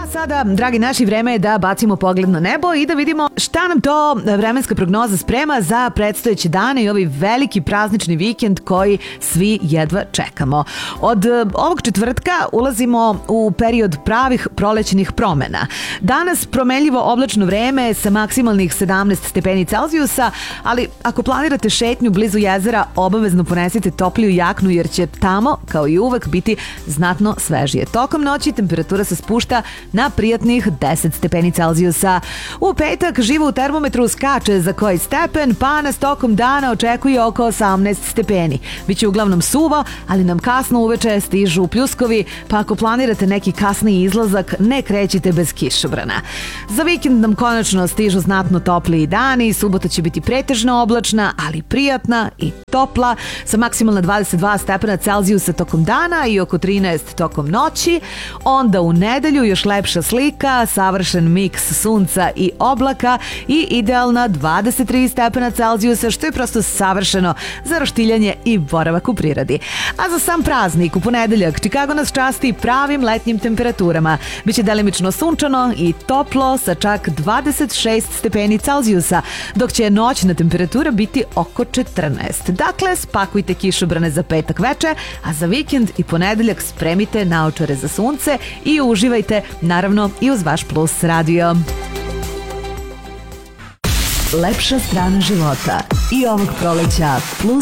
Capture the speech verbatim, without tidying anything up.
sada, dragi naši, vreme je da bacimo pogled na nebo i da vidimo šta nam to vremenska prognoza sprema za predstojeće dane i ovaj veliki praznični vikend koji svi jedva čekamo. Od ovog četvrtka ulazimo u period pravih prolećnih promena. Danas promenljivo oblačno vreme sa maksimalnih sedamnaest stepeni Celzijusa, ali ako planirate šetnju blizu jezera, obavezno ponesite topliju jaknu jer će tamo, kao i uvek, biti znatno svežije. Tokom noći temperatura se spušta na prijatnih deset stepeni Celzijusa. U petak živo u termometru skače za koji stepen, pa nas tokom dana očekuje oko osamnaest stepeni. Biće uglavnom suvo, ali nam kasno uveče stižu pljuskovi, pa ako planirate neki kasniji izlazak, ne krećite bez kišobrana. Za vikend nam konačno stižu znatno topliji dani, subota će biti pretežno oblačna, ali prijatna i topla, sa maksimalno dvadeset dva stepena Celzijusa tokom dana i oko trinaest tokom noći. Onda u nedelju još lepša slika, savršen miks sunca i oblaka i idealna dvadeset tri stepena Celzijusa, što je prosto savršeno za roštiljanje i boravak u prirodi. A za sam praznik u ponedeljak Čikago nas časti pravim letnjim temperaturama. Biće delimično sunčano i toplo sa čak dvadeset šest stepeni Celzijusa, dok će noćna temperatura biti oko četrnaest. Dakle, spakujte kišobrane za petak veče, a za vikend i ponedeljak spremite naočare za sunce i uživajte, naravno, i uz vaš Plus radio. Lepša strana života i ovog proleća Plus